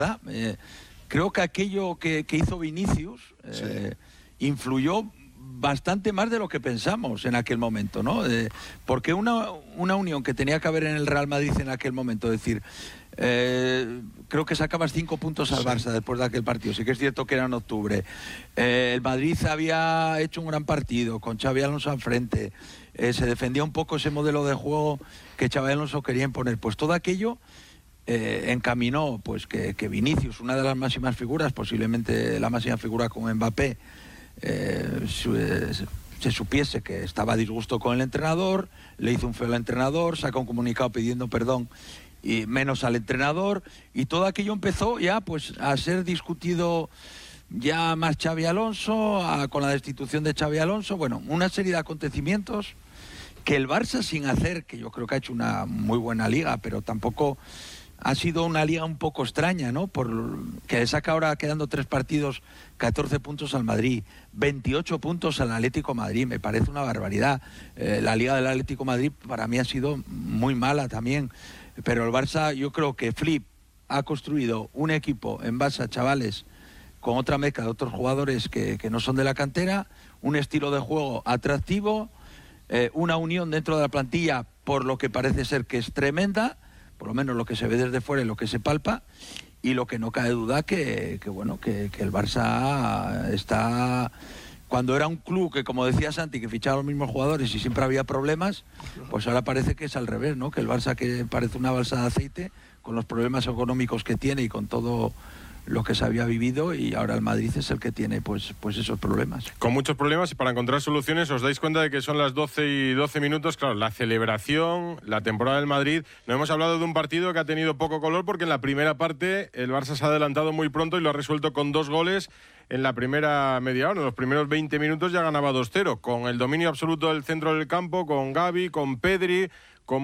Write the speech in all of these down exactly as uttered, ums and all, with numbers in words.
Eh, creo que aquello que, que hizo Vinicius eh, sí. influyó bastante más de lo que pensamos en aquel momento, ¿no? Eh, porque una, una unión que tenía que haber en el Real Madrid en aquel momento, es decir, eh, creo que sacabas cinco puntos al Barça después de aquel partido, sí que es cierto que era en octubre. Eh, el Madrid había hecho un gran partido con Xabi Alonso al frente, eh, se defendía un poco ese modelo de juego que Xabi Alonso quería imponer, pues todo aquello eh, encaminó pues que, que Vinicius, una de las máximas figuras, posiblemente la máxima figura con Mbappé, Eh, su, eh, se supiese que estaba a disgusto con el entrenador, le hizo un feo al entrenador, sacó un comunicado pidiendo perdón y menos al entrenador, y todo aquello empezó ya pues a ser discutido ya más Xabi Alonso, a, con la destitución de Xabi Alonso, bueno, una serie de acontecimientos que el Barça, sin hacer, que yo creo que ha hecho una muy buena liga, pero tampoco ha sido una liga un poco extraña, ¿no? Por que le saca ahora quedando tres partidos, catorce puntos al Madrid, veintiocho puntos al Atlético Madrid, me parece una barbaridad. Eh, la liga del Atlético Madrid para mí ha sido muy mala también, pero el Barça, yo creo que Flip ha construido un equipo en base a chavales con otra mezcla de otros jugadores que, que no son de la cantera, un estilo de juego atractivo, eh, una unión dentro de la plantilla, por lo que parece ser que es tremenda, por lo menos lo que se ve desde fuera y lo que se palpa, y lo que no cabe duda que, que bueno, que, que el Barça está... Cuando era un club que, como decía Santi, que fichaba los mismos jugadores y siempre había problemas, pues ahora parece que es al revés, ¿no? Que el Barça, que parece una balsa de aceite, con los problemas económicos que tiene y con todo lo que se había vivido, y ahora el Madrid es el que tiene pues, pues esos problemas. Con muchos problemas, y para encontrar soluciones os dais cuenta de que son las doce y doce minutos, claro, la celebración, la temporada del Madrid. No hemos hablado de un partido que ha tenido poco color, porque en la primera parte el Barça se ha adelantado muy pronto y lo ha resuelto con dos goles en la primera media hora. En los primeros veinte minutos ya ganaba dos cero, con el dominio absoluto del centro del campo, con Gavi, con Pedri, con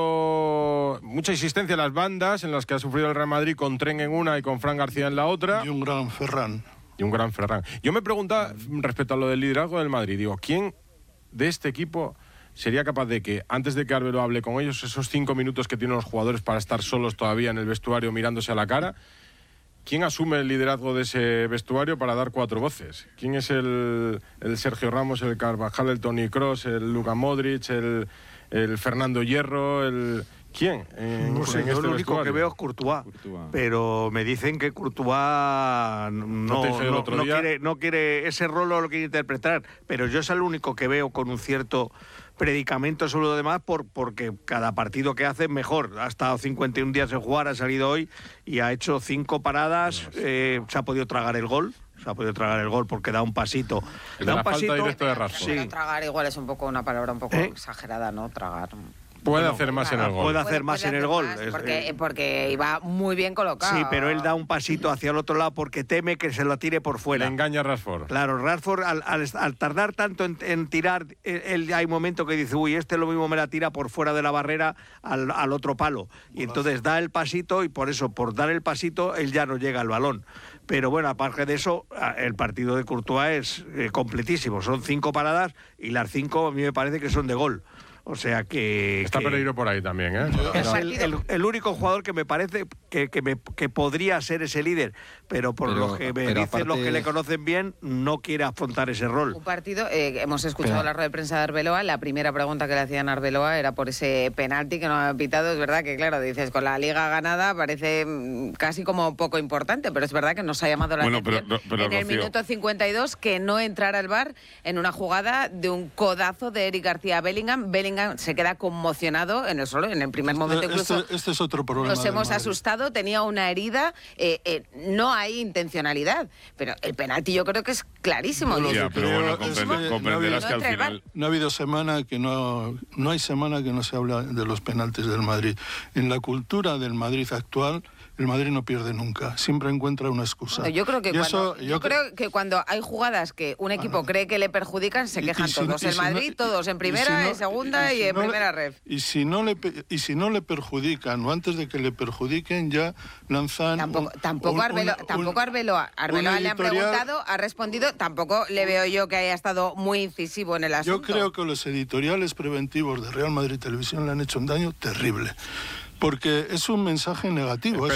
mucho mucha insistencia en las bandas, en las que ha sufrido el Real Madrid, con Tren en una y con Fran García en la otra. Y un gran Ferran. Y un gran Ferran. Yo me preguntaba, respecto a lo del liderazgo del Madrid, digo, ¿quién de este equipo sería capaz de que, antes de que Arbeloa hable con ellos, esos cinco minutos que tienen los jugadores para estar solos todavía en el vestuario mirándose a la cara, ¿quién asume el liderazgo de ese vestuario para dar cuatro voces? ¿Quién es el, el Sergio Ramos, el Carvajal, el Toni Kroos, el Luka Modric, el... el Fernando Hierro, el... ¿Quién? En, no sé, en yo este lo único vestuario. que veo es Courtois, Courtois, pero me dicen que Courtois no, no, no, no, quiere, no quiere, ese rol lo quiere interpretar, pero yo es el único que veo con un cierto predicamento sobre lo demás, por, porque cada partido que hace es mejor. Ha estado cincuenta y un días en jugar, ha salido hoy y ha hecho cinco paradas, eh, se ha podido tragar el gol. Se ha podido tragar el gol porque da un pasito. El da de un la pasito. Falta directo de Rashford. Sí. Tragar igual es un poco una palabra un poco ¿Eh? exagerada, ¿no? Tragar. Puede bueno, hacer más en el gol. Puede hacer más puede en el hacer gol. más Es, porque, eh, porque iba muy bien colocado. Sí, pero él da un pasito hacia el otro lado porque teme que se lo tire por fuera. Le engaña a Rashford. Claro, Rashford al, al, al tardar tanto en, en tirar, él, él hay un momento que dice, uy, este lo mismo me la tira por fuera de la barrera al, al otro palo. Y entonces da el pasito, y por eso, por dar el pasito, él ya no llega al balón. Pero bueno, aparte de eso, el partido de Courtois es eh, completísimo. Son cinco paradas y las cinco a mí me parece que son de gol. O sea que... Está que Pereiro por ahí también, ¿eh? es el, el, el único jugador que me parece que, que, me, que podría ser ese líder, pero por pero, lo que me dicen aparte... los que le conocen bien, no quiere afrontar ese rol. Un partido, eh, hemos escuchado pero... la rueda de prensa de Arbeloa, la primera pregunta que le hacían a Arbeloa era por ese penalti que no ha pitado. Es verdad que, claro, dices, con la liga ganada parece casi como poco importante, pero es verdad que nos ha llamado la bueno, atención pero, pero, en el Rocío... minuto cincuenta y dos que no entrara al V A R en una jugada de un codazo de Eric García a Bellingham. Bellingham se queda conmocionado en el suelo, en el primer momento incluso. Este, este es otro problema. Nos hemos asustado, tenía una herida, eh, eh, no hay intencionalidad, pero el penalti yo creo que es clarísimo. No, ya, pero bueno, comprende, comprenderás no que al final... No ha habido semana que no... No hay semana que no se habla de los penaltis del Madrid. En la cultura del Madrid actual, el Madrid no pierde nunca, siempre encuentra una excusa. Bueno, yo creo que, cuando, eso, yo yo creo que cuando hay jugadas que un equipo cree que le perjudican, se quejan y, y si, todos. El si Madrid, no, todos, en primera, si no, en segunda y, y, si y en no primera le, ref. Y si, no le, y si no le perjudican, o antes de que le perjudiquen, ya lanzan... Tampoco, un, tampoco un, Arbeloa, un, tampoco Arbeloa, Arbeloa le han preguntado, ha respondido, tampoco le veo yo que haya estado muy incisivo en el asunto. Yo creo que los editoriales preventivos de Real Madrid Televisión le han hecho un daño terrible. Porque es un mensaje negativo. Espera, es un... que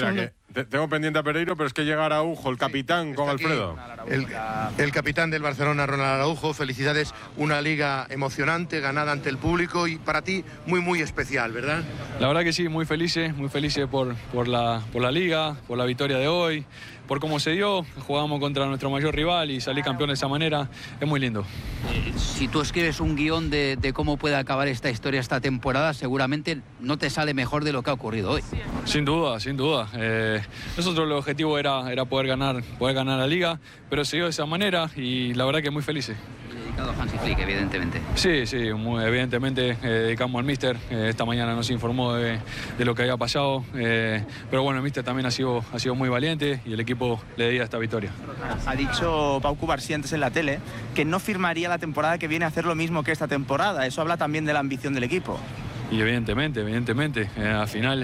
tengo pendiente a Pereiro, pero es que llega Araujo, el capitán, sí, con Alfredo. El, el capitán del Barcelona, Ronald Araujo, felicidades. Una liga emocionante, ganada ante el público y para ti muy, muy especial, ¿verdad? La verdad que sí, muy felices, muy felices por, por, la, por la liga, por la victoria de hoy, por cómo se dio. Jugamos contra nuestro mayor rival y salir campeón de esa manera es muy lindo. Eh, si tú escribes un guión de, de cómo puede acabar esta historia, esta temporada, seguramente no te sale mejor de lo que ha ocurrido hoy. Sin duda, sin duda. Eh, nosotros el objetivo era, era poder ganar, poder ganar la liga, pero se dio de esa manera y la verdad que muy felices. Dedicado a Hansi Flick, evidentemente. Sí, sí, muy, evidentemente eh, dedicamos al míster. Eh, esta mañana nos informó de, de lo que había pasado, eh, pero bueno, el míster también ha sido, ha sido muy valiente y el equipo le debía esta victoria. Ha dicho Pau Cubarsí antes en la tele que no firmaría la temporada que viene a hacer lo mismo que esta temporada. Eso habla también de la ambición del equipo. Y evidentemente, evidentemente, eh, al final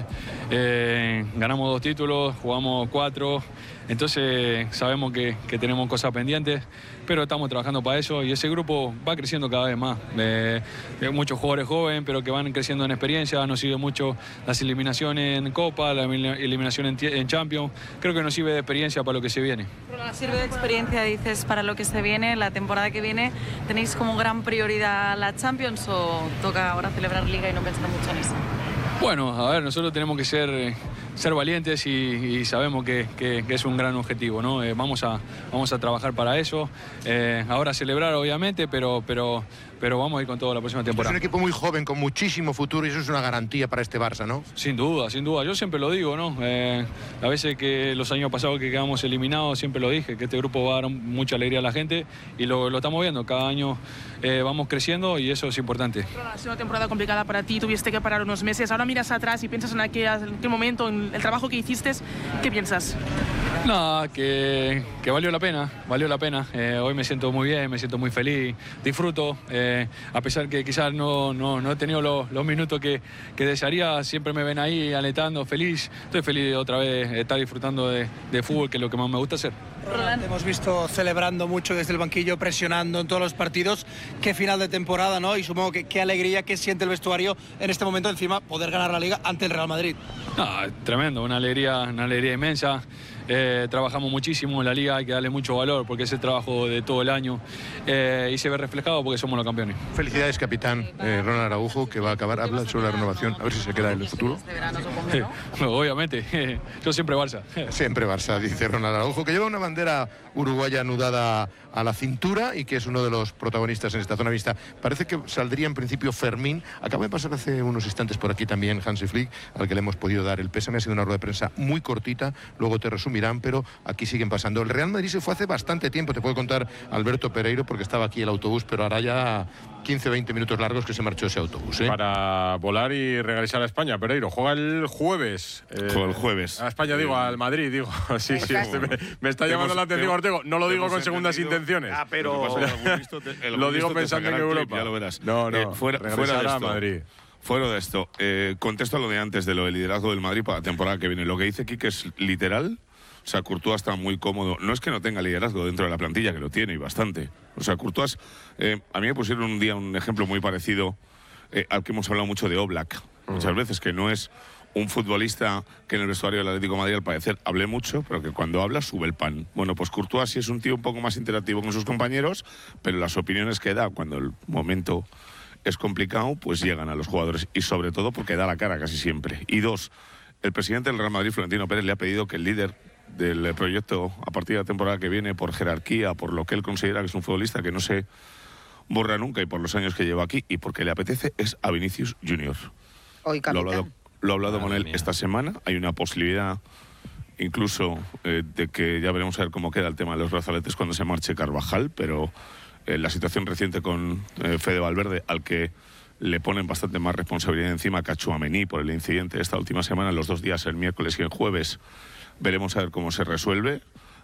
eh, ganamos dos títulos, jugamos cuatro, entonces sabemos que, que tenemos cosas pendientes, pero estamos trabajando para eso y ese grupo va creciendo cada vez más. Eh, hay muchos jugadores jóvenes, pero que van creciendo en experiencia, nos sirve mucho las eliminaciones en Copa, la eliminación en, en Champions, creo que nos sirve de experiencia para lo que se viene. Sirve de experiencia, dices, para lo que se viene, la temporada que viene. ¿Tenéis como gran prioridad la Champions o toca ahora celebrar Liga y no pensar mucho en eso? Bueno, a ver, nosotros tenemos que ser, ser valientes y, y sabemos que, que, que es un gran objetivo, ¿no? Eh, vamos, a, vamos a trabajar para eso. Eh, ahora celebrar, obviamente, pero, pero, pero vamos a ir con todo la próxima temporada. Es un equipo muy joven, con muchísimo futuro y eso es una garantía para este Barça, ¿no? Sin duda, sin duda. Yo siempre lo digo, ¿no? Eh, a veces que los años pasados que quedamos eliminados, siempre lo dije, que este grupo va a dar mucha alegría a la gente y lo, lo estamos viendo. Cada año eh, vamos creciendo y eso es importante. Ha sido una temporada complicada para ti, tuviste que parar unos meses. Ahora miras atrás y piensas en aquel, en aquel momento, en el trabajo que hiciste. ¿Qué piensas? Nada, que, que valió la pena, valió la pena. Eh, hoy me siento muy bien, me siento muy feliz, disfruto. Eh, a pesar que quizás no, no, no he tenido los, los minutos que, que desearía, siempre me ven ahí alentando, feliz. Estoy feliz de otra vez estar disfrutando de, de fútbol, que es lo que más me gusta hacer. Roland, hemos visto celebrando mucho desde el banquillo, presionando en todos los partidos. Qué final de temporada, ¿no? Y supongo que qué alegría que siente el vestuario en este momento, encima, poder ganar la Liga ante el Real Madrid. No, tremendo, una alegría, una alegría inmensa. Eh, trabajamos muchísimo en la Liga, hay que darle mucho valor porque es el trabajo de todo el año eh, y se ve reflejado porque somos los campeones. Felicidades, capitán eh, Ronald Araujo, que va a acabar, habla sobre la renovación, a ver si se queda en el futuro. Eh, obviamente, yo siempre Barça. Siempre Barça, dice Ronald Araujo, que lleva una bandera uruguaya anudada a la cintura y que es uno de los protagonistas en esta zona vista. Parece que saldría en principio Fermín. Acaba de pasar hace unos instantes por aquí también Hansi Flick, al que le hemos podido dar el pésame. Ha sido una rueda de prensa muy cortita, luego te resumirán, pero aquí siguen pasando. El Real Madrid se fue hace bastante tiempo, te puedo contar Alberto Pereiro, porque estaba aquí el autobús, pero ahora ya quince veinte minutos largos que se marchó ese autobús, ¿eh? Para volar y regresar a España. Pereiro juega el jueves. Eh, juega el jueves. A España, digo, al Madrid, digo. Sí, sí, este me, me está llamando la atención, Ortego. No lo digo con segundas intenciones. Ah, pero... Lo digo pensando en Europa. Ya lo verás. No, no. Eh, fuera, fuera de esto, Madrid. Fuera de esto, eh, contesto a lo de antes, de lo del liderazgo del Madrid para la temporada que viene. Lo que dice Quique es literal. O sea, Courtois está muy cómodo. No es que no tenga liderazgo dentro de la plantilla, que lo tiene y bastante. O sea, Courtois, eh, a mí me pusieron un día un ejemplo muy parecido eh, al que hemos hablado mucho de Oblak. Muchas veces, que no es un futbolista que en el vestuario del Atlético de Madrid al parecer hable mucho, pero que cuando habla sube el pan. Bueno, pues Courtois sí es un tío un poco más interactivo con sus compañeros, pero las opiniones que da cuando el momento es complicado, pues llegan a los jugadores. Y sobre todo porque da la cara casi siempre. Y dos, el presidente del Real Madrid, Florentino Pérez, le ha pedido que el líder del proyecto a partir de la temporada que viene, por jerarquía, por lo que él considera que es un futbolista que no se borra nunca y por los años que lleva aquí y porque le apetece, es a Vinicius Junior. Hoy capitán. Lo he hablado, lo he hablado con él mía. esta semana. Hay una posibilidad incluso eh, de que ya veremos a ver cómo queda el tema de los brazaletes cuando se marche Carvajal, pero eh, la situación reciente con eh, Fede Valverde, al que le ponen bastante más responsabilidad encima que a Tchouaméni por el incidente de esta última semana, los dos días, el miércoles y el jueves. Veremos a ver cómo se resuelve.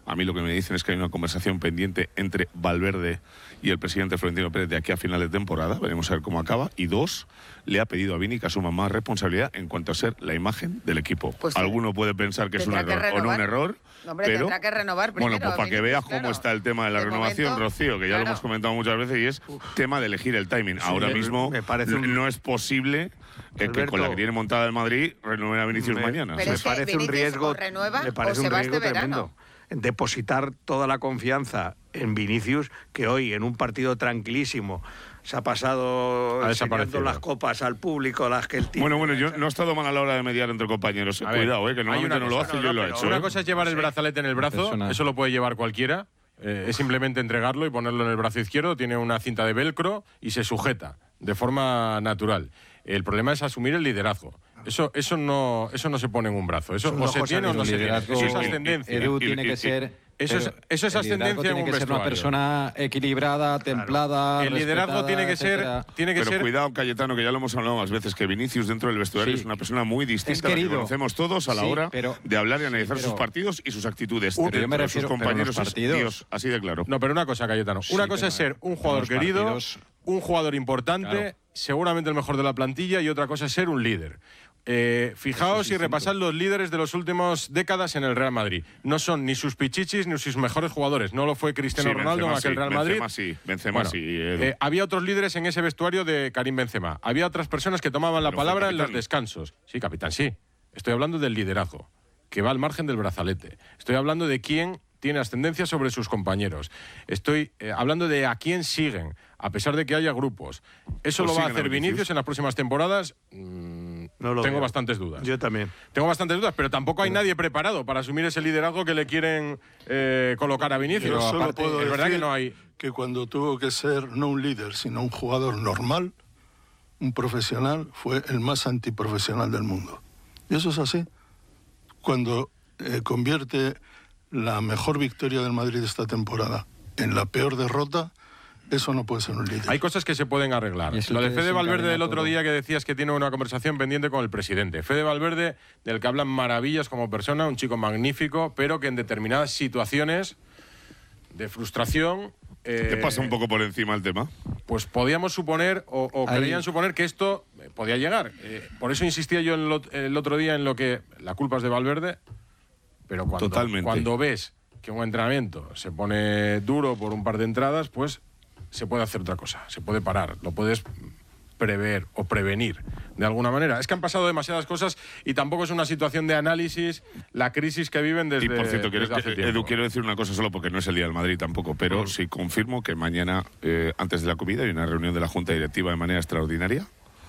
A mí lo que me dicen es que hay una conversación pendiente entre Valverde y el presidente Florentino Pérez de aquí a final de temporada. Veremos a ver cómo acaba. Y dos, le ha pedido a Vini que asuma más responsabilidad en cuanto a ser la imagen del equipo. Pues Alguno puede pensar que es un error o no un error. Hombre, pero, tendrá que renovar primero. Bueno, pues para que veas claro. cómo está el tema de la de renovación, momento, Rocío, que ya claro. lo hemos comentado muchas veces, y es tema de elegir el timing. Sí, Ahora me, mismo me parece un... no es posible que, que con la que tiene montada el Madrid renueve a Vinicius me, mañana. Pero me es parece un riesgo, o renueva, me parece o se un va riesgo este tremendo. verano. Depositar toda la confianza en Vinicius, que hoy en un partido tranquilísimo se ha pasado enseñando las copas al público, las que el tío... Bueno, bueno, yo no he estado mal a la hora de mediar entre compañeros. A ver, Cuidado, eh, que normalmente no lo hace, yo lo he hecho. Una ¿eh? cosa es llevar el Sí. brazalete en el brazo, Personal. eso lo puede llevar cualquiera. Eh, es simplemente entregarlo y ponerlo en el brazo izquierdo, tiene una cinta de velcro y se sujeta de forma natural. El problema es asumir el liderazgo. Eso, eso, no, eso no se pone en un brazo. Eso o se tiene o no se tiene. Eso es ascendencia. Edu tiene que ser... Eso es, eso es ascendencia en un tiene que ser una vestuario. persona equilibrada, templada, El liderazgo tiene que ser, etcétera. tiene que Pero ser. cuidado, Cayetano, que ya lo hemos hablado más veces, que Vinicius dentro del vestuario Sí. es una persona muy distinta Es a la que querido. conocemos todos a la Sí, hora pero- de hablar y analizar pero- sus partidos y sus actitudes. Pero Dentro yo me de refiero- sus pero en los compañeros es partidos- Dios, así de claro. No, pero una cosa, Cayetano. Sí, una cosa pero es ser un en jugador los querido, partidos- un jugador importante, Claro. seguramente el mejor de la plantilla, y otra cosa es ser un líder. Eh, fijaos y repasad los líderes de las últimas décadas en el Real Madrid. No son ni sus pichichis ni sus mejores jugadores. No lo fue Cristiano Sí, Ronaldo en Benzema aquel sí, Real Madrid. Benzema sí, Benzema Bueno, sí, Edu. eh, había otros líderes en ese vestuario de Karim Benzema. Había otras personas que tomaban la Pero fue palabra en los capitán. descansos. Sí, capitán, sí. Estoy hablando del liderazgo, que va al margen del brazalete. Estoy hablando de quién tiene ascendencia sobre sus compañeros. Estoy eh, hablando de a quién siguen, a pesar de que haya grupos. ¿Eso Pues lo va a siguen a hacer Vinicius. Vinicius en las próximas temporadas? Mm, No lo tengo veo. bastantes dudas. Yo también. Tengo bastantes dudas, pero tampoco hay nadie preparado para asumir ese liderazgo que le quieren eh, colocar a Vinicius. Yo solo Aparte, puedo es verdad decir que no hay... que cuando tuvo que ser no un líder, sino un jugador normal, un profesional, fue el más antiprofesional del mundo. Y eso es así. Cuando eh, convierte la mejor victoria del Madrid esta temporada en la peor derrota, eso no puede ser un líder. Hay cosas que se pueden arreglar. Y es Lo lo de que Fede Valverde desencadena del otro todo. día que decías que tiene una conversación pendiente con el presidente. Fede Valverde, del que hablan maravillas como persona, un chico magnífico, pero que en determinadas situaciones de frustración... eh, ¿Te pasa un poco por encima el tema? Pues podíamos suponer, o, o Ahí- creían suponer que esto eh, podía llegar. Eh, por eso insistía yo en lo- el otro día en lo que la culpa es de Valverde, pero cuando, Totalmente. cuando ves que un entrenamiento se pone duro por un par de entradas, pues se puede hacer otra cosa, se puede parar, lo puedes prever o prevenir de alguna manera. Es que han pasado demasiadas cosas y tampoco es una situación de análisis la crisis que viven desde, Y por cierto, quiero, desde hace tiempo. Edu, quiero decir una cosa solo porque no es el día del Madrid tampoco, pero sí confirmo que mañana, eh, antes de la comida, hay una reunión de la Junta Directiva de manera extraordinaria,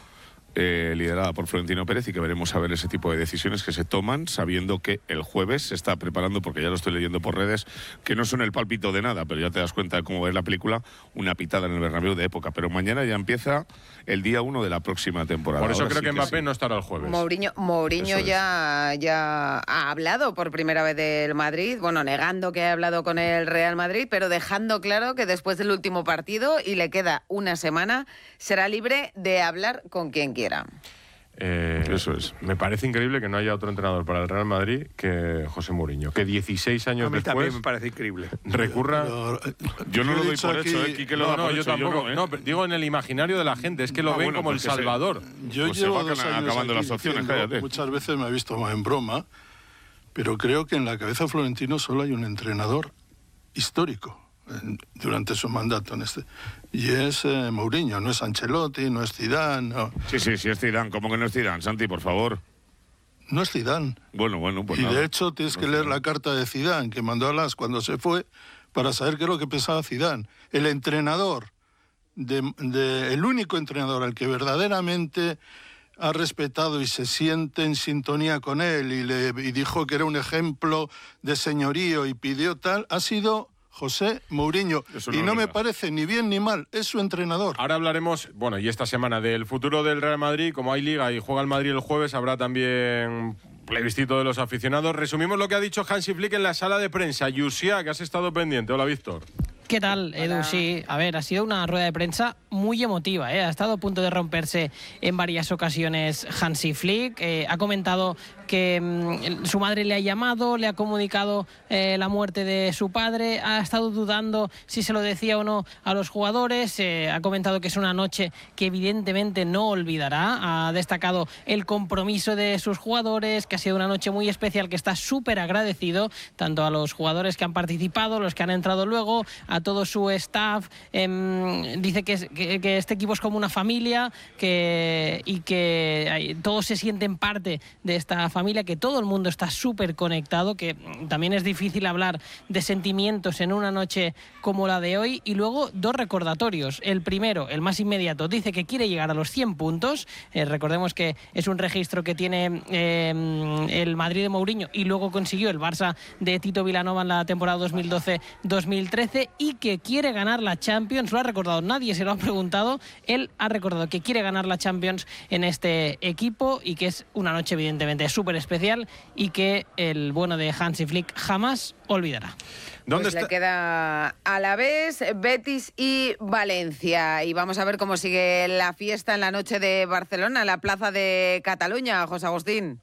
eh, liderada por Florentino Pérez, y que veremos a ver ese tipo de decisiones que se toman, sabiendo que el jueves se está preparando, porque ya lo estoy leyendo por redes, que no son el pálpito de nada, pero ya te das cuenta de cómo ver la película, una pitada en el Bernabéu de época. Pero mañana ya empieza el día uno de la próxima temporada. Por eso Ahora creo sí que Mbappé sí. no estará el jueves. Mourinho, Mourinho Eso es. ya, ya ha hablado por primera vez del Madrid, bueno, negando que ha hablado con el Real Madrid, pero dejando claro que después del último partido, y le queda una semana, será libre de hablar con quien quiera. Eh, Eso es. Me parece increíble que no haya otro entrenador para el Real Madrid que José Mourinho, que dieciséis años A mí después también me parece increíble. recurra... Pero, eh, Yo no he lo doy dicho por aquí- hecho, ¿eh? Quique lo No, da no, por yo hecho, tampoco. no, ¿eh? No, pero digo en el imaginario de la gente, es que lo Ah, ven bueno, como el porque se- Salvador. Yo Pues se llevo va dos acabando años aquí las opciones, diciendo, cállate. muchas veces me he visto más en broma, pero creo que en la cabeza de Florentino solo hay un entrenador histórico en- durante su mandato en este, y es eh, Mourinho, no es Ancelotti, no es Zidane, no, Sí, sí, sí es Zidane. ¿Cómo que no es Zidane, Santi, por favor? no es Zidane. Bueno, bueno, pues y nada. de hecho tienes No que es leer Zidane. la carta de Zidane que mandó a Las cuando se fue para saber qué es lo que pensaba Zidane. El entrenador, de, de- el único entrenador al que verdaderamente ha respetado y se siente en sintonía con él y le y dijo que era un ejemplo de señorío y pidió tal, ha sido José Mourinho. Eso y no no es me verdad. parece ni bien ni mal, es su entrenador. Ahora hablaremos, bueno, y esta semana del futuro del Real Madrid. Como hay Liga y juega el Madrid el jueves, habrá también plebiscito de los aficionados. Resumimos lo que ha dicho Hansi Flick en la sala de prensa. Yusia, que has estado pendiente. Hola, Víctor. ¿Qué tal, Edu? Hola. Sí, a ver, ha sido una rueda de prensa muy emotiva, ¿eh? Ha estado a punto de romperse en varias ocasiones Hansi Flick. Eh, ha comentado que mmm, su madre le ha llamado, le ha comunicado eh, la muerte de su padre, ha estado dudando si se lo decía o no a los jugadores, eh, ha comentado que es una noche que evidentemente no olvidará, ha destacado el compromiso de sus jugadores, que ha sido una noche muy especial, que está súper agradecido tanto a los jugadores que han participado, los que han entrado luego, a todo su staff. Eh, dice que, que, que este equipo es como una familia, que, y que todos se sienten parte de esta familia, que todo el mundo está súper conectado, que también es difícil hablar de sentimientos en una noche como la de hoy. Y luego dos recordatorios. El primero, el más inmediato, dice que quiere llegar a los cien puntos. Eh, recordemos que es un registro que tiene eh, el Madrid de Mourinho y luego consiguió el Barça de Tito Vilanova en la temporada dos mil doce dos mil trece, y que quiere ganar la Champions. Lo ha recordado, nadie se lo ha preguntado. Él ha recordado que quiere ganar la Champions en este equipo y que es una noche evidentemente súper especial y que el bueno de Hansi Flick jamás olvidará. ¿Dónde pues está? Le queda Alavés, Betis y Valencia. Y vamos a ver cómo sigue la fiesta en la noche de Barcelona, en la Plaza de Cataluña, José Agustín.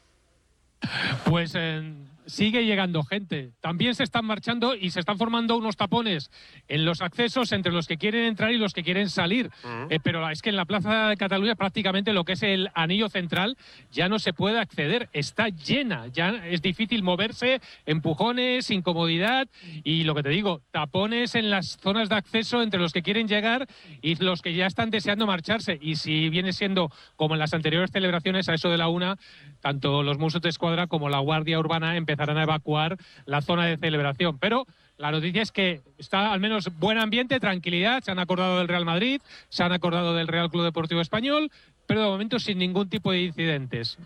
Pues eh, sigue llegando gente. También se están marchando y se están formando unos tapones en los accesos entre los que quieren entrar y los que quieren salir. Uh-huh. Eh, pero es que en la Plaza de Cataluña prácticamente lo que es el anillo central ya no se puede acceder. Está llena, ya es difícil moverse, empujones, incomodidad y lo que te digo, tapones en las zonas de acceso entre los que quieren llegar y los que ya están deseando marcharse. Y si viene siendo como en las anteriores celebraciones, a eso de la una, tanto los Mossos de Escuadra como la Guardia Urbana empezarán a evacuar la zona de celebración. Pero la noticia es que está al menos buen ambiente, tranquilidad, se han acordado del Real Madrid, se han acordado del Real Club Deportivo Español, pero de momento sin ningún tipo de incidentes.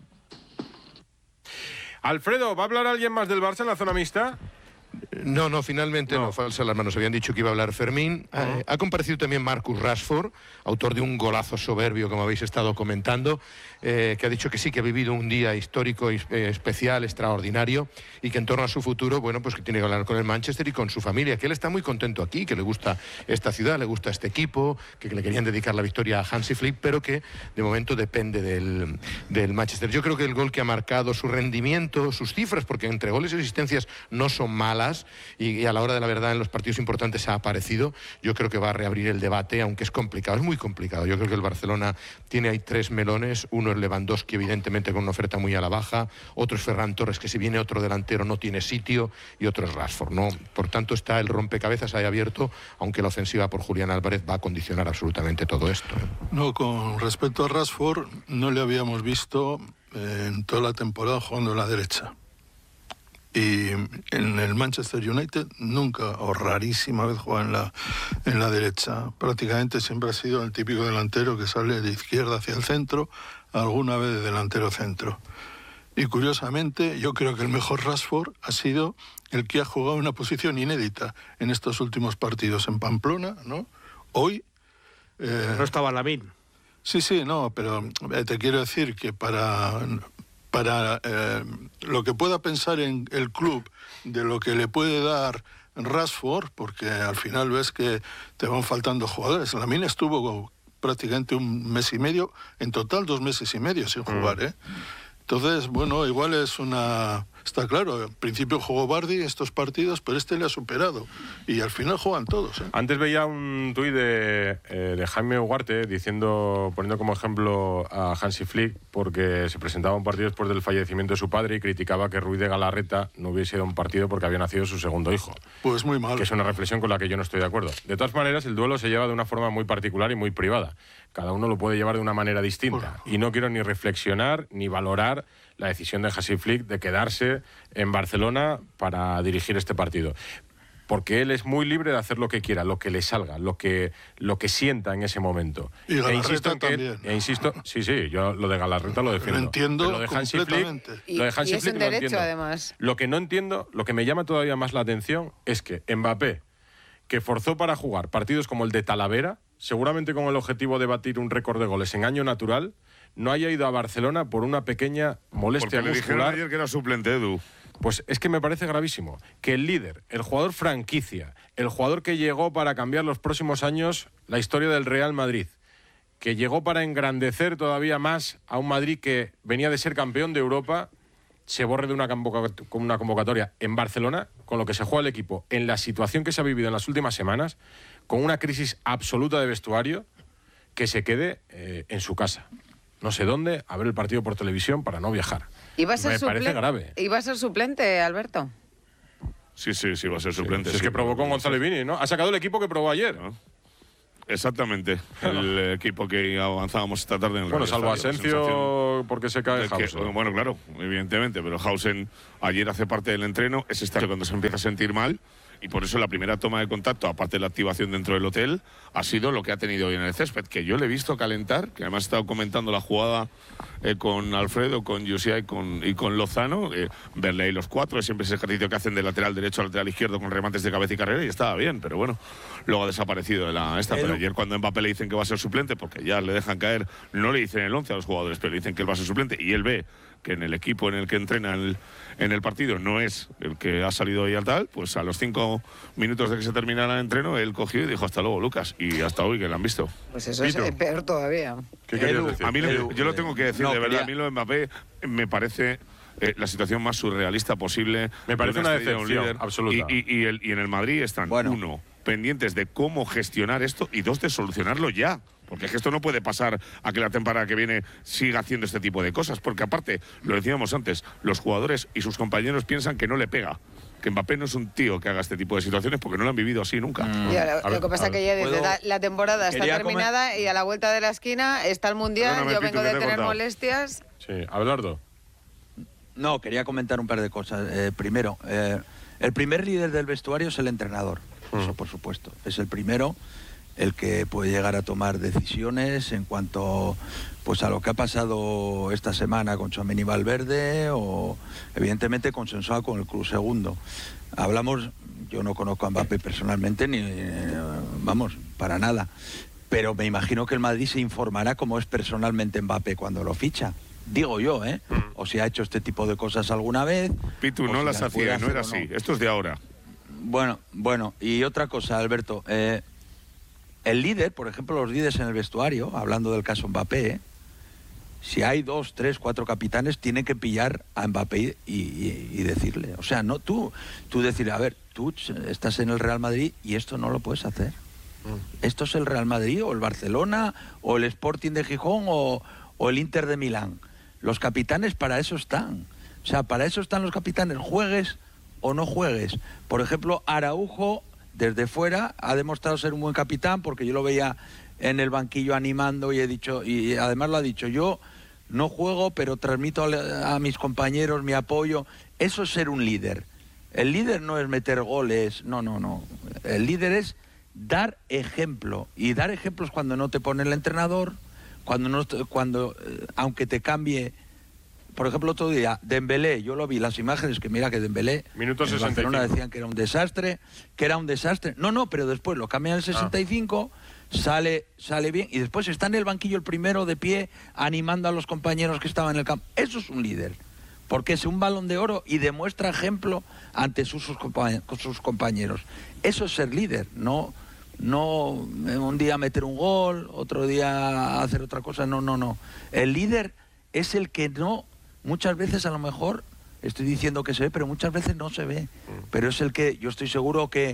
Alfredo, ¿va a hablar alguien más del Barça en la zona mixta? No, no, finalmente no, no falsa alarma. Nos habían dicho que iba a hablar Fermín. Uh-huh. Eh, ha comparecido también Marcus Rashford, autor de un golazo soberbio, como habéis estado comentando, eh, que ha dicho que sí, que ha vivido un día histórico, eh, especial, extraordinario, y que en torno a su futuro, bueno, pues que tiene que hablar con el Manchester y con su familia, que él está muy contento aquí, que le gusta esta ciudad, le gusta este equipo, que, que le querían dedicar la victoria a Hansi Flick, pero que de momento depende del, del Manchester. Yo creo que el gol que ha marcado, su rendimiento, sus cifras, porque entre goles y asistencias no son malas, Y, y a la hora de la verdad en los partidos importantes ha aparecido. Yo creo que va a reabrir el debate, aunque es complicado, es muy complicado. Yo creo que el Barcelona tiene ahí tres melones. Uno es Lewandowski, evidentemente con una oferta muy a la baja, otro es Ferran Torres, que si viene otro delantero no tiene sitio, y otro es Rashford, ¿no? Por tanto está el rompecabezas ahí abierto, aunque la ofensiva por Julián Álvarez va a condicionar absolutamente todo esto. No, con respecto a Rashford, no le habíamos visto en toda la temporada jugando en la derecha. Y en el Manchester United nunca, o rarísima vez, juega en la, en la derecha. Prácticamente siempre ha sido el típico delantero que sale de izquierda hacia el centro, alguna vez de delantero centro. Y curiosamente, yo creo que el mejor Rashford ha sido el que ha jugado en una posición inédita en estos últimos partidos en Pamplona, ¿no? Hoy... Eh, no estaba Lamine. Sí, sí, no, pero te quiero decir que para... para eh, lo que pueda pensar en el club de lo que le puede dar Rashford, porque al final ves que te van faltando jugadores. Lamine estuvo prácticamente un mes y medio, en total dos meses y medio sin jugar, ¿eh? Entonces, bueno, igual es una... Está claro, al principio jugó Vardy estos partidos, pero este le ha superado. Y al final juegan todos, ¿eh? Antes veía un tuit de, eh, de Jaime Ugarte diciendo, poniendo como ejemplo a Hansi Flick, porque se presentaba un partido después del fallecimiento de su padre y criticaba que Ruiz de Galarreta no hubiese ido a un partido porque había nacido su segundo hijo. Pues muy mal. Que es una reflexión con la que yo no estoy de acuerdo. De todas maneras, el duelo se lleva de una forma muy particular y muy privada. Cada uno lo puede llevar de una manera distinta. Y no quiero ni reflexionar ni valorar la decisión de Hansi Flick de quedarse en Barcelona para dirigir este partido. Porque él es muy libre de hacer lo que quiera, lo que le salga, lo que, lo que sienta en ese momento. Y Galarreta e insisto en que, también. E insisto, sí, sí, yo lo de Galarreta lo defiendo. Lo entiendo Pero lo de Hansi completamente. Flick, Y, lo de Hansi y es Flick en lo derecho, entiendo. además. Lo que no entiendo, lo que me llama todavía más la atención es que Mbappé, que forzó para jugar partidos como el de Talavera, seguramente con el objetivo de batir un récord de goles en año natural, no haya ido a Barcelona por una pequeña molestia Porque le dijeron muscular. ayer que era suplente, Edu. Pues es que me parece gravísimo que el líder, el jugador franquicia, el jugador que llegó para cambiar los próximos años la historia del Real Madrid, que llegó para engrandecer todavía más a un Madrid que venía de ser campeón de Europa, se borre de una, convoc- una convocatoria en Barcelona, con lo que se juega el equipo, en la situación que se ha vivido en las últimas semanas, con una crisis absoluta de vestuario, que se quede eh, en su casa. No sé dónde, a ver el partido por televisión para no viajar. ¿Iba a ser Me parece suplen- grave. ¿Iba a ser suplente, Alberto? Sí, sí, sí, va a ser suplente. Sí, es sí, que provocó pero- Gonzalo Vini, ¿no? Ha sacado el equipo que probó ayer. ¿no? Exactamente, el equipo que avanzábamos esta tarde en el Bueno, Radio salvo Estadio, la sensación Asensio, porque se cae de que- Hausen. Bueno, claro, evidentemente, pero Hausen ayer hace parte del entreno, es esta cuando se empieza a sentir mal, y por eso la primera toma de contacto, aparte de la activación dentro del hotel, ha sido lo que ha tenido hoy en el césped, que yo le he visto calentar, que además he estado comentando la jugada eh, con Alfredo, con Josiah y con, y con Lozano, eh, verle ahí los cuatro, es siempre ese ejercicio que hacen de lateral derecho a lateral izquierdo con remates de cabeza y carrera, y estaba bien, pero bueno, luego ha desaparecido de la esta. Pero ayer cuando Mbappé le dicen que va a ser suplente, porque ya le dejan caer, no le dicen el once a los jugadores, pero le dicen que él va a ser suplente, y él ve que en el equipo en el que entrena el, en el partido no es el que ha salido hoy al tal, pues a los cinco minutos de que se terminara el entreno, él cogió y dijo hasta luego, Lucas, y hasta hoy que lo han visto. Pues eso Pitu. es peor todavía. ¿Qué querías decir? A mí, lo- yo lo tengo que decir, no, de verdad, quería- a mí lo de Mbappé me parece eh, la situación más surrealista posible. Me parece De una estrella, un decepción líder. absoluta. Y, y- y el- y en el Madrid están, uno, pendientes de cómo gestionar esto, y dos, de solucionarlo ya. Porque es que esto no puede pasar a que la temporada que viene siga haciendo este tipo de cosas. Porque aparte, lo decíamos antes, los jugadores y sus compañeros piensan que no le pega. Que Mbappé no es un tío que haga este tipo de situaciones porque no lo han vivido así nunca. Ya, lo, lo que pasa es que ya dice, la, la temporada está Quería terminada y a la vuelta de la esquina está el Mundial, Perdóname, yo Pitu, vengo que de te he tener cortado. molestias. Sí, Abelardo. No, quería comentar un par de cosas. Eh, primero, eh, el primer líder del vestuario es el entrenador, eso por supuesto. Es el primero el que puede llegar a tomar decisiones en cuanto pues a lo que ha pasado esta semana con Tchouaméni y Valverde, o evidentemente consensuado con el club segundo. Hablamos, yo no conozco a Mbappé personalmente, ni eh, vamos, para nada, pero me imagino que el Madrid se informará cómo es personalmente Mbappé cuando lo ficha. Digo yo, ¿eh? O si ha hecho este tipo de cosas alguna vez. Pitu, o no si las puede hacía, no hacer era o así. Esto es de ahora. Bueno, bueno, y otra cosa, Alberto. Eh, el líder, por ejemplo, los líderes en el vestuario, hablando del caso Mbappé, ¿eh? Si hay dos, tres, cuatro capitanes, tienen que pillar a Mbappé y, y- y decirle. O sea, no tú, tú decir, a ver, tú estás en el Real Madrid y esto no lo puedes hacer. Esto es el Real Madrid o el Barcelona o el Sporting de Gijón o, o el Inter de Milán. Los capitanes para eso están. O sea, para eso están los capitanes, juegues o no juegues. Por ejemplo, Araujo, desde fuera, ha demostrado ser un buen capitán porque yo lo veía en el banquillo animando y he dicho, y además lo ha dicho, yo no juego, pero transmito a, a mis compañeros mi apoyo. Eso es ser un líder. El líder no es meter goles, no, no, no. El líder es dar ejemplo. Y dar ejemplos cuando no te pone el entrenador, cuando no te- cuando eh, aunque te cambie. Por ejemplo, otro día, Dembélé, yo lo vi, las imágenes, que mira que Dembélé, Minuto en sesenta y cinco. Barcelona decían que era un desastre, que era un desastre. No, no, pero después lo cambian al sesenta y cinco, sale, sale bien, y después está en el banquillo el primero de pie, animando a los compañeros que estaban en el campo. Eso es un líder, porque es un Balón de Oro y demuestra ejemplo ante sus, sus, compa- sus compañeros. Eso es ser líder, no... No un día meter un gol, otro día hacer otra cosa, no, no, no. El líder es el que no, muchas veces a lo mejor, estoy diciendo que se ve, pero muchas veces no se ve. Pero es el que, yo estoy seguro que,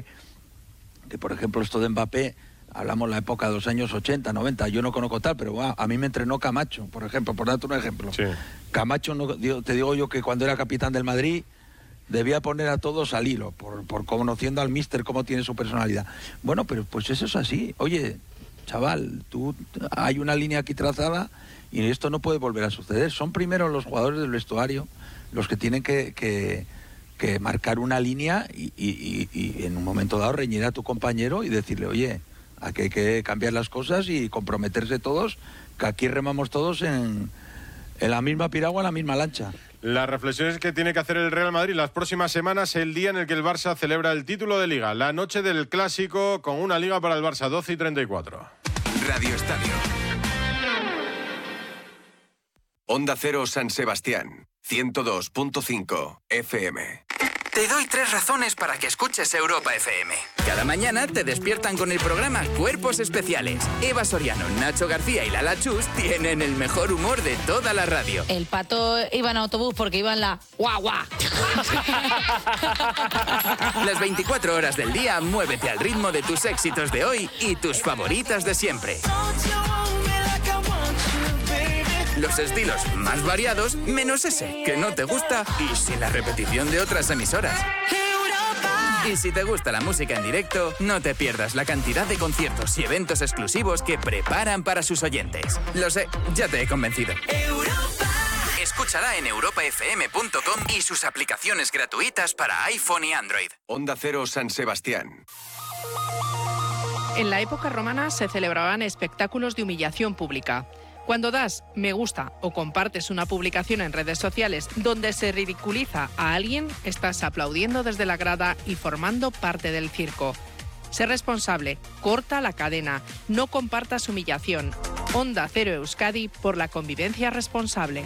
que por ejemplo, esto de Mbappé, hablamos la época de los años ochenta, noventa, yo no conozco tal, pero wow, a mí me entrenó Camacho, por ejemplo, por darte un ejemplo. Camacho, no, digo- te digo yo que cuando era capitán del Madrid, debía poner a todos al hilo, por, por conociendo al míster, cómo tiene su personalidad. Bueno, pero pues eso es así. Oye, chaval, tú hay una línea aquí trazada y esto no puede volver a suceder. Son primero los jugadores del vestuario los que tienen que, que, que marcar una línea y, y- y- y en un momento dado reñir a tu compañero y decirle, oye, aquí hay que cambiar las cosas y comprometerse todos, que aquí remamos todos en, en la misma piragua, en la misma lancha. Las reflexiones que tiene que hacer el Real Madrid las próximas semanas, el día en el que el Barça celebra el título de Liga, la noche del Clásico, con una Liga para el Barça, doce y treinta y cuatro. Radio Estadio. Onda Cero San Sebastián, ciento dos punto cinco F M. Te doy tres razones para que escuches Europa F M. Cada mañana te despiertan con el programa Cuerpos Especiales. Eva Soriano, Nacho García y Lala Chus tienen el mejor humor de toda la radio. El Pato iba en autobús porque iba en la guau guau. Las veinticuatro horas del día, muévete al ritmo de tus éxitos de hoy y tus favoritas de siempre. Los estilos más variados, menos ese que no te gusta y sin la repetición de otras emisoras. Y si te gusta la música en directo, no te pierdas la cantidad de conciertos y eventos exclusivos que preparan para sus oyentes. Lo sé, ya te he convencido. Escúchala en europa f m punto com y sus aplicaciones gratuitas para iPhone y Android. Onda Cero San Sebastián. En la época romana se celebraban espectáculos de humillación pública. Cuando das me gusta o compartes una publicación en redes sociales donde se ridiculiza a alguien, estás aplaudiendo desde la grada y formando parte del circo. Sé responsable, corta la cadena, no compartas humillación. Onda Cero Euskadi por la convivencia responsable.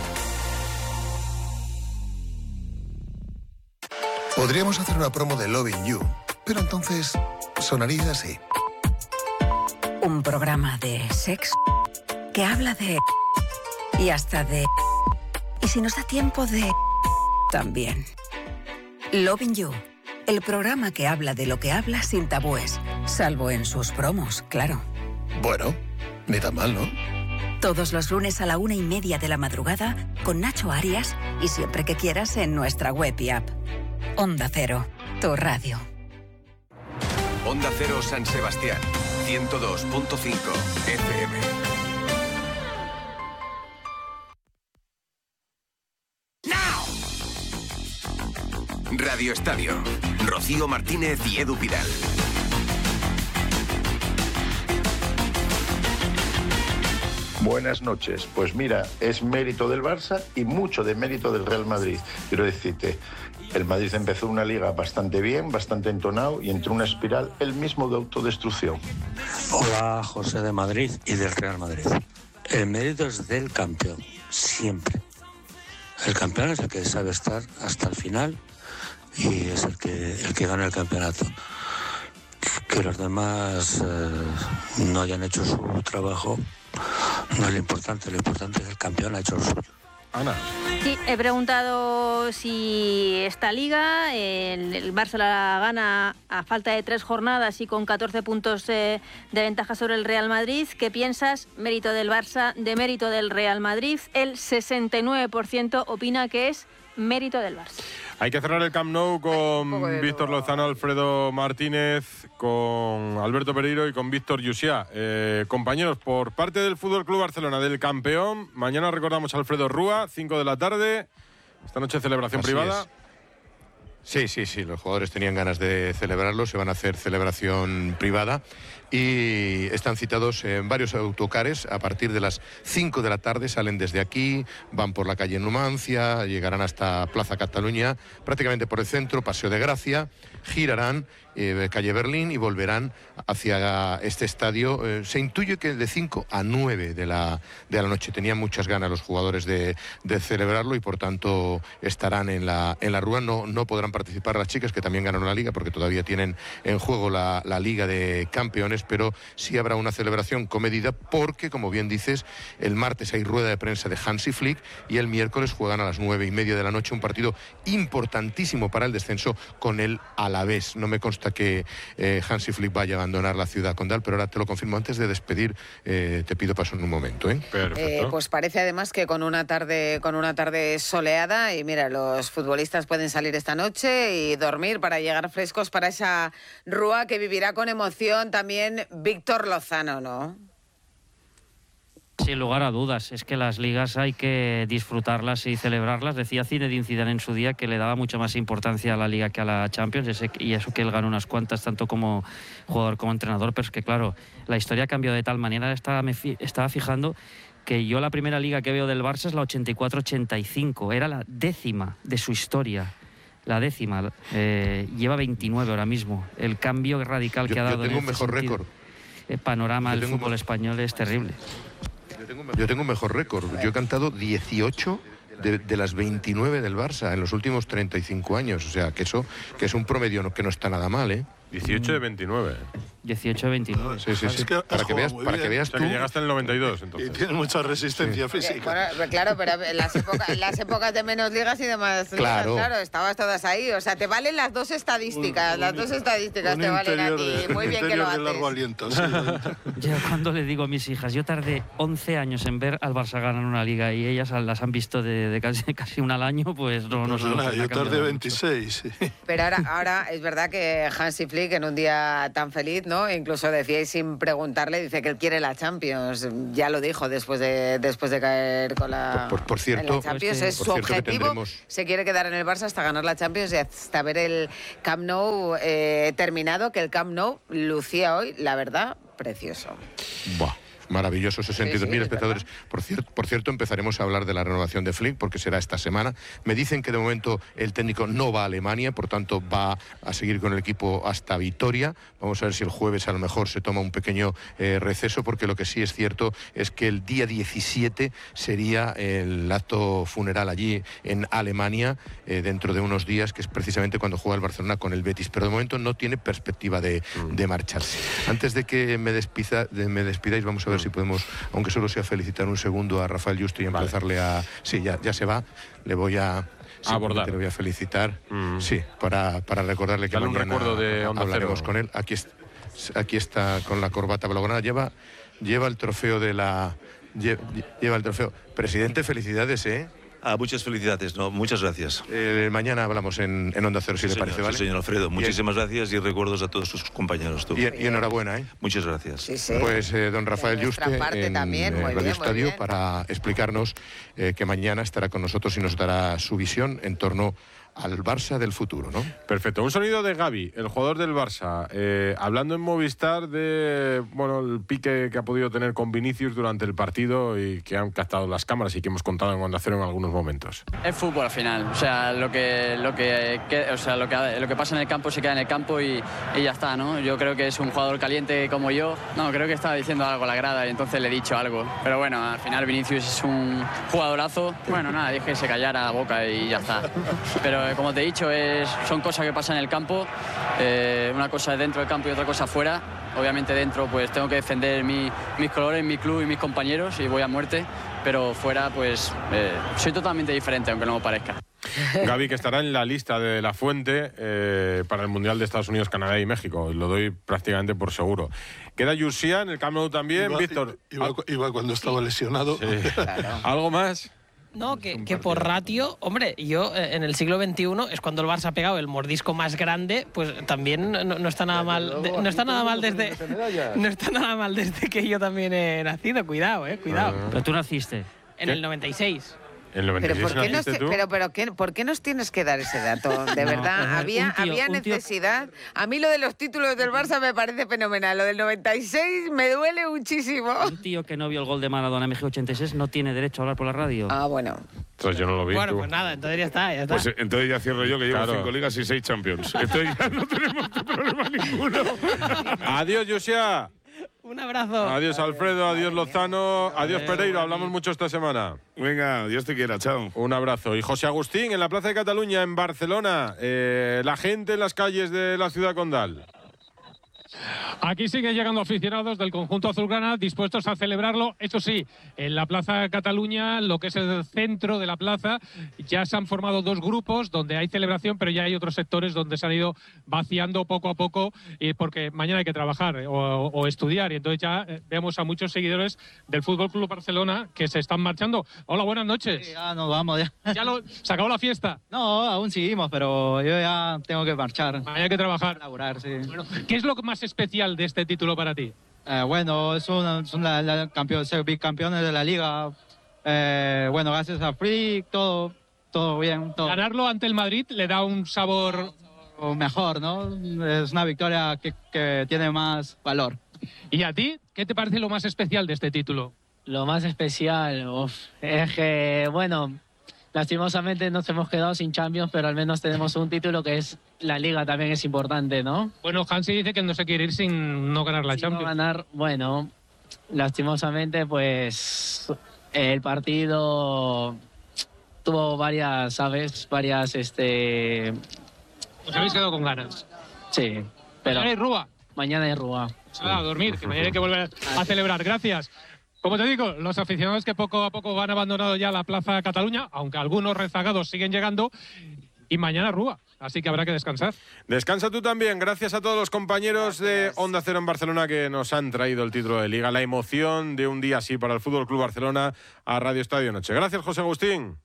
Podríamos hacer una promo de Loving You, pero entonces sonaría así. Un programa de sexo que habla de... y hasta de... y si nos da tiempo de... también. Loving You, el programa que habla de lo que habla sin tabúes, salvo en sus promos, claro. Bueno, ni tan mal, ¿no? Todos los lunes a la una y media de la madrugada con Nacho Arias y siempre que quieras en nuestra web y app. Onda Cero, tu radio. Onda Cero San Sebastián, ciento dos punto cinco F M. Radio Estadio. Rocío Martínez y Edu Pidal. Buenas noches. Pues mira, es mérito del Barça y mucho de mérito del Real Madrid. Quiero decirte, el Madrid empezó una liga bastante bien, bastante entonado y entró una espiral él mismo de autodestrucción. Hola, José de Madrid y del Real Madrid. El mérito es del campeón, siempre. El campeón es el que sabe estar hasta el final y es el que, el que gana el campeonato. Que los demás eh, no hayan hecho su trabajo no es lo importante, lo importante es que el campeón ha hecho lo suyo. Ana. Sí, he preguntado si esta liga, el, el Barça la gana a falta de tres jornadas y con catorce puntos eh, de ventaja sobre el Real Madrid. ¿Qué piensas? Mérito del Barça, de mérito del Real Madrid. El sesenta y nueve por ciento opina que es mérito del Barça. Hay que cerrar el Camp Nou con Víctor Lozano, Alfredo Martínez, con Alberto Pereiro y con Víctor Yusiá. Eh, compañeros, por parte del Fútbol Club Barcelona, del campeón, mañana recordamos a Alfredo Rúa, cinco de la tarde. Esta noche celebración Así privada. Es. Sí, sí, sí, los jugadores tenían ganas de celebrarlo, se van a hacer celebración privada y están citados en varios autocares a partir de las cinco de la tarde, salen desde aquí, van por la calle Numancia, llegarán hasta Plaza Cataluña, prácticamente por el centro, Paseo de Gracia, girarán eh, calle Berlín y volverán hacia este estadio. Eh, se intuye que de cinco a nueve de la, de la noche. Tenían muchas ganas los jugadores de, de celebrarlo y por tanto estarán en la, en la Rúa. No, no podrán participar las chicas que también ganaron la Liga porque todavía tienen en juego la, la Liga de Campeones, pero sí habrá una celebración comedida porque, como bien dices, el martes hay rueda de prensa de Hansi Flick y el miércoles juegan a las nueve y media de la noche un partido importantísimo para el descenso con el Alavés. No me consta que eh, Hansi Flick vaya a abandonar la ciudad condal, pero ahora te lo confirmo antes de despedir. Eh, te pido paso en un momento. ¿eh? Eh, pues parece además que con una tarde con una tarde soleada y mira, los futbolistas pueden salir esta noche y dormir para llegar frescos para esa Rúa que vivirá con emoción también Víctor Lozano, ¿no? Sin lugar a dudas, es que las ligas hay que disfrutarlas y celebrarlas. Decía Zinedine Zidane en su día que le daba mucha más importancia a la Liga que a la Champions, y eso que él ganó unas cuantas, tanto como jugador como entrenador, pero es que claro, la historia cambió de tal manera. Estaba, me fi, estaba fijando que yo la primera Liga que veo del Barça es la ochenta y cuatro ochenta y cinco, era la décima de su historia. La décima, eh, lleva veintinueve ahora mismo. El cambio radical yo, que ha dado yo tengo en un mejor récord. El panorama del fútbol español es terrible. Yo Yo tengo un mejor récord. Yo he cantado dieciocho de, de las veintinueve del Barça en los últimos treinta y cinco años. O sea, que eso que es un promedio que no está nada mal, ¿eh? dieciocho de veintinueve. dieciocho de veintinueve. Sí, sí, sí. Es que para, que veas, para que veas tú. O sea, que llegaste en el noventa y dos, entonces. Y tiene mucha resistencia sí. física. Bueno, claro, pero en las, época, en las épocas de menos ligas y de más claro. ligas, claro, estabas todas ahí. O sea, te valen las dos estadísticas. Un, las un, dos estadísticas te valen a ti. De, Muy bien que lo haces. Largo aliento, sí. Yo cuando le digo a mis hijas, yo tardé once años en ver al Barça ganar una liga y ellas las han visto de, de casi, casi una al año, pues no, no, no sé. Nada, yo tardé veintiséis. Sí. Pero ahora, ahora es verdad que Hansi Flick en un día tan feliz, ¿no? Incluso decíais sin preguntarle, dice que él quiere la Champions. Ya lo dijo después de después de caer con la, por, por, por cierto, en la Champions. Pues, es por su cierto objetivo. Tendremos... Se quiere quedar en el Barça hasta ganar la Champions y hasta ver el Camp Nou eh, terminado, que el Camp Nou lucía hoy, la verdad, precioso. Buah. Maravilloso, sesenta y dos mil sí, sí, espectadores. Por cierto, por cierto, empezaremos a hablar de la renovación de Flick, porque será esta semana. Me dicen que de momento el técnico no va a Alemania, por tanto va a seguir con el equipo hasta Vitoria. Vamos a ver si el jueves a lo mejor se toma un pequeño eh, receso, porque lo que sí es cierto es que el día diecisiete sería el acto funeral allí en Alemania, eh, dentro de unos días, que es precisamente cuando juega el Barcelona con el Betis. Pero de momento no tiene perspectiva de, de marcharse. Antes de que me, despida, de, me despidáis, vamos a ver si podemos, aunque solo sea felicitar un segundo a Rafael Yuste y empezarle vale. a... Sí, ya, ya se va, le voy a... abordar. Le voy a felicitar, mm. sí, para, para recordarle que Dale mañana un recuerdo de Onda hablaremos Cero. con él. Aquí, aquí está con la corbata blaugrana, lleva, lleva el trofeo de la... Lleva, lleva el trofeo. Presidente, felicidades, ¿eh? Ah, muchas felicidades, no, muchas gracias. Eh, mañana hablamos en, en Onda Cero, si sí, le parece, señor, ¿vale? Sí, señor Alfredo, muchísimas Bien. gracias y recuerdos a todos sus compañeros. Tú. Y, y enhorabuena, ¿eh? Muchas gracias. Sí, sí. Pues eh, don Rafael Yuste en también, muy Radio bien, Estadio bien. para explicarnos eh, que mañana estará con nosotros y nos dará su visión en torno al Barça del futuro, ¿no? Perfecto. Un sonido de Gavi, el jugador del Barça, eh, hablando en Movistar de, bueno, el pique que ha podido tener con Vinicius durante el partido y que han captado las cámaras y que hemos contado en Onda Cero en algunos momentos. Es fútbol al final, o sea, lo que lo que, que o sea, lo que lo que pasa en el campo se queda en el campo y, y ya está, ¿no? Yo creo que es un jugador caliente como yo. No, creo que estaba diciendo algo a la grada y entonces le he dicho algo. Pero bueno, al final Vinicius es un jugadorazo. Bueno, nada, dije que se callara la boca y ya está. Pero como te he dicho, es, son cosas que pasan en el campo. Eh, una cosa es dentro del campo y otra cosa fuera. Obviamente dentro pues tengo que defender mi, mis colores, mi club y mis compañeros y voy a muerte. Pero fuera pues eh, soy totalmente diferente, aunque no me parezca. Gavi, que estará en la lista de La Fuente eh, para el Mundial de Estados Unidos, Canadá y México. Lo doy prácticamente por seguro. Queda Yusia en el Camp Nou también. Iba, Víctor. Iba, iba cuando estaba lesionado. Sí. Claro. ¿Algo más? No, que, que por ratio, hombre, yo eh, en el siglo veintiuno es cuando el Barça ha pegado el mordisco más grande, pues también no, no está nada mal, de, no está nada mal desde, no está nada mal desde que yo también he nacido, cuidado, eh, cuidado. Pero tú naciste. En el noventa y seis. ¿En el pero, ¿por qué, nos, pero, pero ¿qué, ¿por qué nos tienes que dar ese dato? De verdad, no, había, tío, había necesidad. Tío... A mí lo de los títulos del Barça me parece fenomenal. Lo del noventa y seis me duele muchísimo. Un tío que no vio el gol de Maradona en México ochenta y seis no tiene derecho a hablar por la radio. Ah, bueno. Entonces yo no lo vi. Bueno, tú. pues nada, entonces ya está, ya está. Pues entonces ya cierro yo, que llevo claro. cinco ligas y seis Champions. Entonces ya no tenemos problema ninguno. Adiós, Yusia. Un abrazo. Adiós, Alfredo. Adiós, Lozano. Adiós, Pereiro. Hablamos mucho esta semana. Venga, Dios te quiera. Chao. Un abrazo. Y José Agustín, en la Plaza de Cataluña, en Barcelona. Eh, la gente en las calles de la ciudad condal. Aquí siguen llegando aficionados del conjunto azulgrana dispuestos a celebrarlo. Eso sí, en la Plaza de Cataluña, lo que es el centro de la plaza, ya se han formado dos grupos donde hay celebración, pero ya hay otros sectores donde se han ido vaciando poco a poco, y porque mañana hay que trabajar eh, o, o estudiar. Y entonces ya eh, vemos a muchos seguidores del Fútbol Club Barcelona que se están marchando. Hola, buenas noches. Sí, ya nos vamos ya. ¿Ya lo, se acabó la fiesta? No, aún seguimos, pero yo ya tengo que marchar. Mañana hay que trabajar. Laburar, sí. Bueno, ¿qué es lo más especial de este título para ti? Eh, bueno, son, son la, la campeón, ser bicampeones de la liga. Eh, bueno, gracias a Flick, todo, todo bien. Todo. Ganarlo ante el Madrid le da un sabor... O mejor, ¿no? Es una victoria que, que tiene más valor. ¿Y a ti? ¿Qué te parece lo más especial de este título? Lo más especial, uf, es que, bueno... Lastimosamente nos hemos quedado sin Champions, pero al menos tenemos un título que es la Liga, también es importante, ¿no? Bueno, Hansi dice que no se quiere ir sin no ganar la sin Champions. No ganar, bueno, lastimosamente, pues el partido tuvo varias, ¿sabes? Varias, este... Os habéis quedado con ganas. Sí, pero... Mañana hay Rúa. Mañana hay Rúa. A dormir, que mañana hay que volver a celebrar. Gracias. Como te digo, los aficionados que poco a poco han abandonado ya la Plaza Cataluña, aunque algunos rezagados siguen llegando, y mañana Rúa, así que habrá que descansar. Descansa tú también. Gracias a todos los compañeros Gracias. de Onda Cero en Barcelona que nos han traído el título de Liga, la emoción de un día así para el Fútbol Club Barcelona a Radio Estadio Noche. Gracias, José Agustín.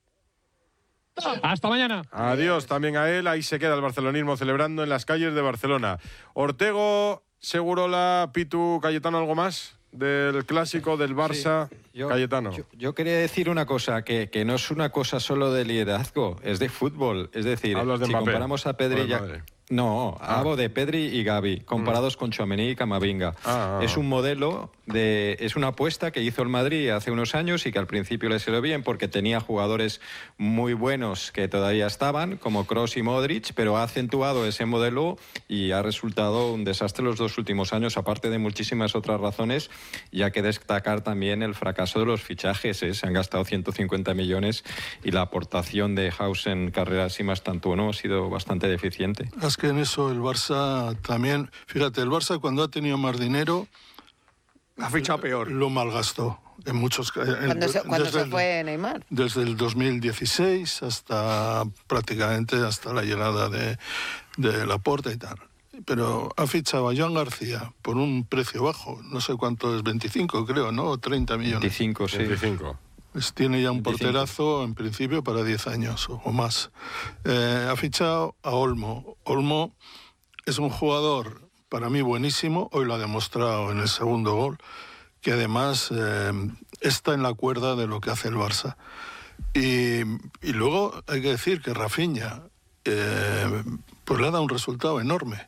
Hasta mañana. Adiós también a él. Ahí se queda el barcelonismo celebrando en las calles de Barcelona. Ortego, Segurola, Pitu, Cayetano, ¿algo más del clásico del Barça? Sí, yo, Cayetano. Yo, yo quería decir una cosa, que, que no es una cosa solo de liderazgo, es de fútbol. Es decir, Hablas de si Mbappé, comparamos a Pedri y a... No, ah. hablo de Pedri y Gavi, comparados mm. con Tchouaméni y Camavinga. Ah, ah, es un modelo, de, es una apuesta que hizo el Madrid hace unos años y que al principio le salió bien porque tenía jugadores muy buenos que todavía estaban, como Kroos y Modric, pero ha acentuado ese modelo y ha resultado un desastre los dos últimos años, aparte de muchísimas otras razones, y hay que destacar también el fracaso de los fichajes. ¿eh? Se han gastado ciento cincuenta millones y la aportación de House en carreras y más tanto no ha sido bastante deficiente. Es que en eso el Barça también, fíjate, el Barça cuando ha tenido más dinero ha fichado peor. Lo malgastó en muchos casos. Cuando se, cuando se fue Neymar. Desde el dos mil dieciséis hasta prácticamente hasta la llegada de, de Laporta y tal. Pero ha fichado a Joan García por un precio bajo, no sé cuánto es, veinticinco creo, ¿no? O treinta millones. veinticinco, sí. veinticinco. Pues tiene ya un veinticinco. Porterazo en principio para diez años o más. Eh, ha fichado a Olmo. Olmo es un jugador para mí buenísimo, hoy lo ha demostrado en el segundo gol, que además eh, está en la cuerda de lo que hace el Barça. Y, y luego hay que decir que Rafinha eh, pues le ha dado un resultado enorme.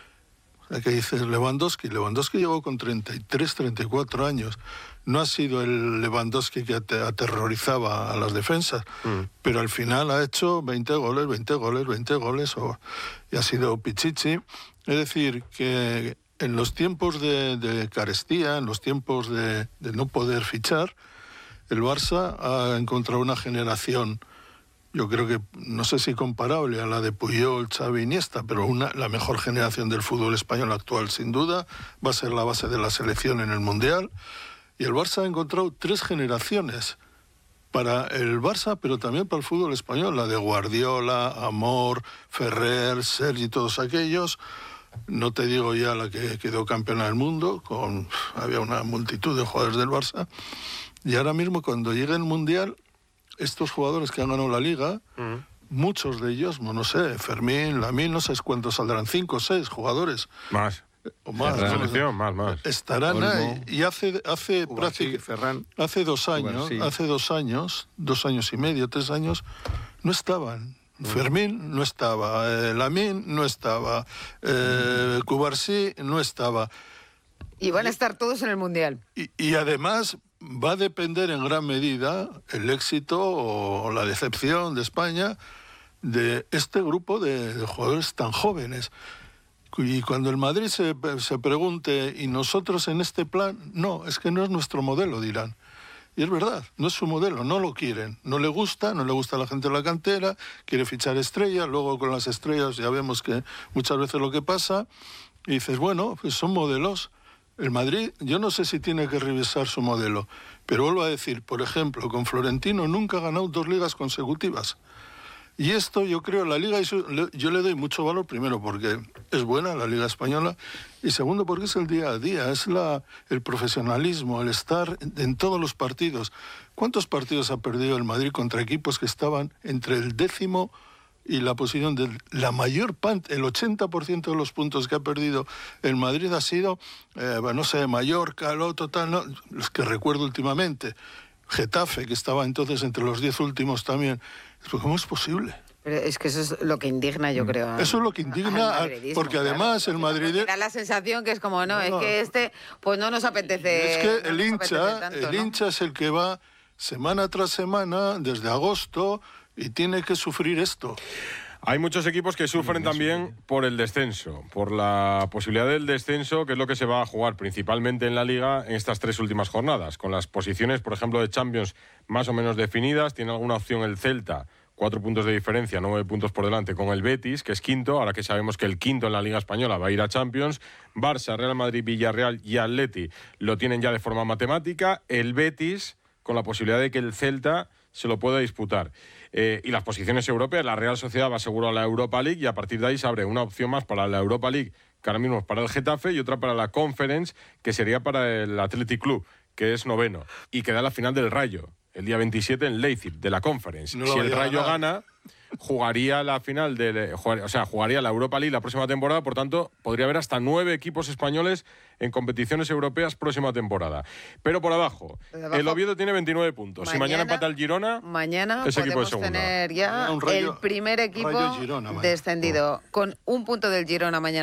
Que dices Lewandowski, Lewandowski llegó con treinta y tres, treinta y cuatro años. No ha sido el Lewandowski que aterrorizaba a las defensas, mm. pero al final ha hecho veinte goles, veinte goles, veinte goles, o, y ha sido Pichichi. Es decir, que en los tiempos de, de carestía, en los tiempos de, de no poder fichar, el Barça ha encontrado una generación, yo creo que, no sé si comparable a la de Puyol, Xavi, Iniesta, pero una, la mejor generación del fútbol español actual, sin duda, va a ser la base de la selección en el Mundial. Y el Barça ha encontrado tres generaciones para el Barça, pero también para el fútbol español, la de Guardiola, Amor, Ferrer, Sergi, todos aquellos. No te digo ya la que quedó campeona del mundo, con había una multitud de jugadores del Barça. Y ahora mismo, cuando llegue el Mundial, estos jugadores que han ganado la Liga, uh-huh. muchos de ellos, no sé, Fermín, Lamine, no sé cuántos saldrán, cinco o seis jugadores. Más. O más, la selección, más, más. Estarán Olmo. ahí. Y hace, hace, práctica, Ferran. hace dos años, Uber, sí. hace dos años, dos años y medio, tres años, no estaban. Uh-huh. Fermín no estaba, eh, Lamine no estaba, eh, Cubarsí no estaba. Y van a estar todos en el Mundial. Y, y además va a depender en gran medida el éxito o la decepción de España de este grupo de, de jugadores tan jóvenes. Y cuando el Madrid se, se pregunte, ¿y nosotros en este plan? No, es que no es nuestro modelo, dirán. Y es verdad, no es su modelo, no lo quieren. No le gusta, no le gusta a la gente de la cantera, quiere fichar estrellas, luego con las estrellas ya vemos que muchas veces lo que pasa, y dices, bueno, pues son modelos. El Madrid, yo no sé si tiene que revisar su modelo, pero vuelvo a decir, por ejemplo, con Florentino nunca ha ganado dos ligas consecutivas. Y esto yo creo, la Liga, yo le doy mucho valor, primero porque es buena la Liga Española, y segundo porque es el día a día, es la, el profesionalismo, el estar en todos los partidos. ¿Cuántos partidos ha perdido el Madrid contra equipos que estaban entre el décimo y la posición de la mayor parte, el ochenta por ciento de los puntos que ha perdido el Madrid ha sido, eh, no sé, Mallorca, lo total, no, los que recuerdo últimamente, Getafe, que estaba entonces entre los diez últimos también. ¿Cómo es posible? Pero es que eso es lo que indigna, yo creo. Eso es lo que indigna, porque además claro, el Madrid... Da la sensación que es como, no, no, es que este, pues no nos apetece... Es que no el hincha, tanto, el ¿no? hincha es el que va semana tras semana, desde agosto, y tiene que sufrir esto. Hay muchos equipos que sufren también por el descenso, por la posibilidad del descenso, que es lo que se va a jugar principalmente en la Liga en estas tres últimas jornadas, con las posiciones, por ejemplo, de Champions más o menos definidas. Tiene alguna opción el Celta, cuatro puntos de diferencia, nueve puntos por delante con el Betis, que es quinto, ahora que sabemos que el quinto en la Liga Española va a ir a Champions. Barça, Real Madrid, Villarreal y Atleti lo tienen ya de forma matemática. El Betis, con la posibilidad de que el Celta se lo pueda disputar. Eh, y las posiciones europeas, la Real Sociedad va seguro a la Europa League y a partir de ahí se abre una opción más para la Europa League, que ahora mismo es para el Getafe, y otra para la Conference, que sería para el Athletic Club, que es noveno, y queda la final del Rayo, el día veintisiete en Leipzig, de la Conference. No si el Rayo gana, jugaría la final, de, o sea, jugaría la Europa League la próxima temporada, por tanto, podría haber hasta nueve equipos españoles en competiciones europeas próxima temporada. Pero por abajo, abajo el Oviedo tiene veintinueve puntos. Mañana, si mañana empata el Girona, mañana ese equipo podemos de tener ya rayo, el primer equipo Girona, descendido, con un punto del Girona mañana.